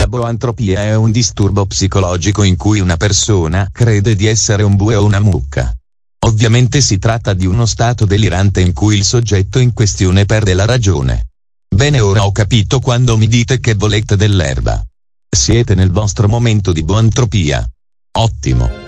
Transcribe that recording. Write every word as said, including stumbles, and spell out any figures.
boantropia è un disturbo psicologico in cui una persona crede di essere un bue o una mucca. Ovviamente si tratta di uno stato delirante in cui il soggetto in questione perde la ragione. Bene, ora ho capito quando mi dite che volete dell'erba. Siete nel vostro momento di boantropia. Ottimo.